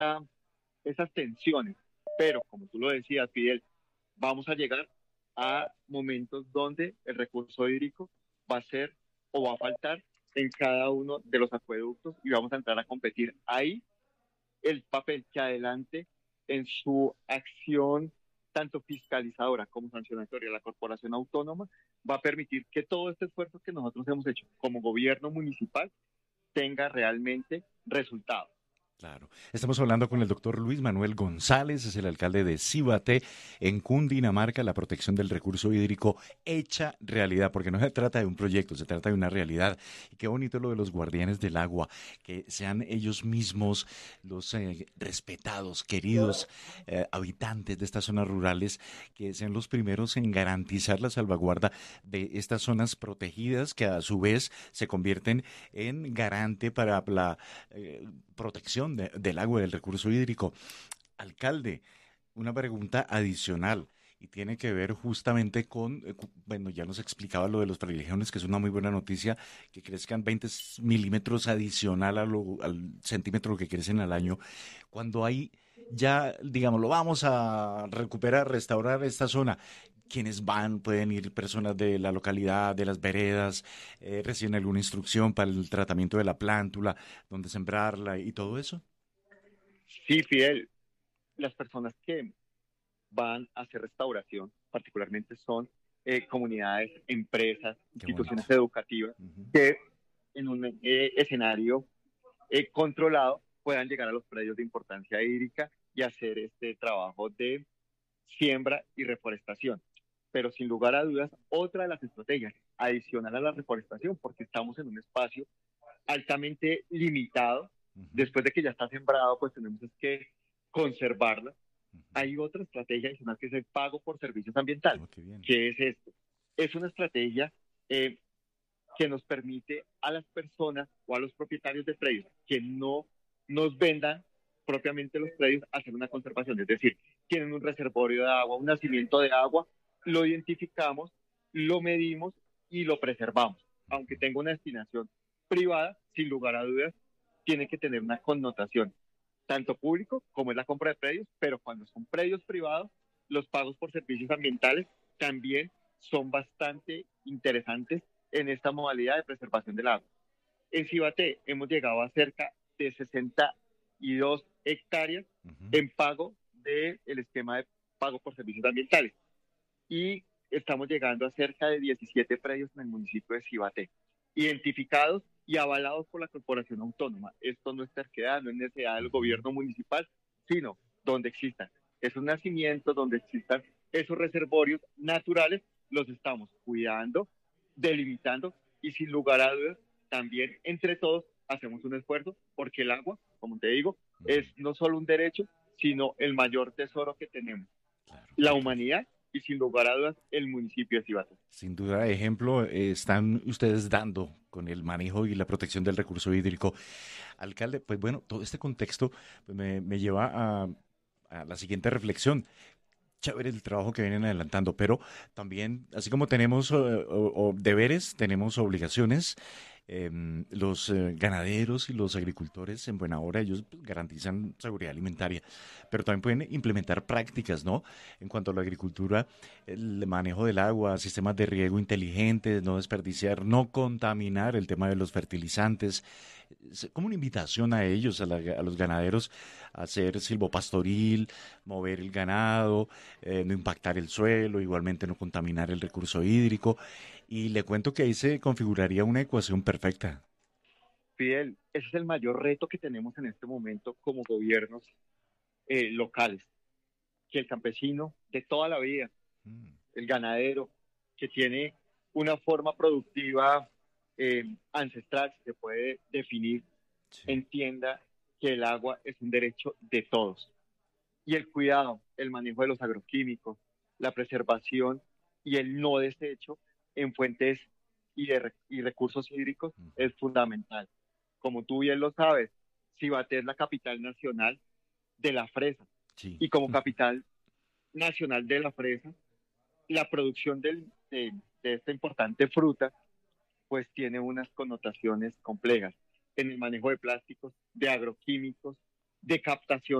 esas tensiones. Pero, como tú lo decías, Fidel, vamos a llegar a momentos donde el recurso hídrico va a ser o va a faltar en cada uno de los acueductos y vamos a entrar a competir. Ahí el papel que adelante en su acción tanto fiscalizadora como sancionatoria la corporación autónoma va a permitir que todo este esfuerzo que nosotros hemos hecho como gobierno municipal tenga realmente resultados. Claro. Estamos hablando con el doctor Luis Manuel González, es el alcalde de Cibate, en Cundinamarca, la protección del recurso hídrico hecha realidad, porque no se trata de un proyecto, se trata de una realidad. Y qué bonito lo de los guardianes del agua, que sean ellos mismos los respetados, queridos habitantes de estas zonas rurales, que sean los primeros en garantizar la salvaguarda de estas zonas protegidas, que a su vez se convierten en garante para la protección del agua y del recurso hídrico. Alcalde, una pregunta adicional y tiene que ver justamente con, bueno, ya nos explicaba lo de los privilegios, que es una muy buena noticia, que crezcan 20 milímetros adicional al centímetro que crecen al año. Cuando hay ya, digamos, lo vamos a recuperar, restaurar esta zona. Quienes van, pueden ir personas de la localidad, de las veredas, reciben alguna instrucción para el tratamiento de la plántula, dónde sembrarla y todo eso. Sí, Fidel, las personas que van a hacer restauración, particularmente son comunidades, empresas, Qué bonito. instituciones educativas, Ujú. que en un escenario controlado puedan llegar a los predios de importancia hídrica y hacer este trabajo de siembra y reforestación. Pero sin lugar a dudas, otra de las estrategias adicional a la reforestación, porque estamos en un espacio altamente limitado, Ujú. después de que ya está sembrado, pues tenemos que conservarla. Ujú. Hay otra estrategia adicional que es el pago por servicios ambientales. Oh, qué bien. ¿Qué es esto? Es una estrategia eh, que nos permite a las personas o a los propietarios de predios que no nos vendan propiamente los predios hacer una conservación, es decir, tienen un reservorio de agua, un nacimiento de agua, lo identificamos, lo medimos y lo preservamos. Aunque Ujú. tenga una destinación privada, sin lugar a dudas, tiene que tener una connotación tanto público como es la compra de predios, pero cuando son predios privados, los pagos por servicios ambientales también son bastante interesantes en esta modalidad de preservación del agua. En Cibaté hemos llegado a cerca de 62 hectáreas Ujú. en pago del esquema de pago por servicios ambientales y estamos llegando a cerca de 17 predios en el municipio de Cibaté, identificados y avalados por la corporación autónoma. Esto no es terquedad, no es necesidad del Ujú. gobierno municipal, sino donde existan esos nacimientos, donde existan esos reservorios naturales, los estamos cuidando, delimitando y sin lugar a dudas, también entre todos hacemos un esfuerzo porque el agua, como te digo, Ujú. es no solo un derecho, sino el mayor tesoro que tenemos Claro, la claro. humanidad y sin lugar a dudas el municipio de Cibato. Sin duda, ejemplo, están ustedes dando con el manejo y la protección del recurso hídrico. Alcalde, pues bueno, todo este contexto pues, me lleva a la siguiente reflexión. Chévere el trabajo que vienen adelantando, pero también, así como tenemos deberes, tenemos obligaciones. Los ganaderos y los agricultores en buena hora, ellos pues, garantizan seguridad alimentaria, pero también pueden implementar prácticas, ¿no? En cuanto a la agricultura, el manejo del agua, sistemas de riego inteligentes, no desperdiciar, no contaminar el tema de los fertilizantes. Es como una invitación a ellos, a los ganaderos, a hacer silvopastoril, mover el ganado, no impactar el suelo, igualmente no contaminar el recurso hídrico. Y le cuento que ahí se configuraría una ecuación perfecta. Fidel, ese es el mayor reto que tenemos en este momento como gobiernos locales, que el campesino de toda la vida, Mm. el ganadero, que tiene una forma productiva ancestral, si se puede definir, Sí. entienda que el agua es un derecho de todos. Y el cuidado, el manejo de los agroquímicos, la preservación y el no desecho en fuentes y recursos hídricos Ujú. es fundamental. Como tú bien lo sabes, Cibaté es la capital nacional de la fresa Sí. y como capital nacional de la fresa, la producción de esta importante fruta pues tiene unas connotaciones complejas en el manejo de plásticos, de agroquímicos, de captación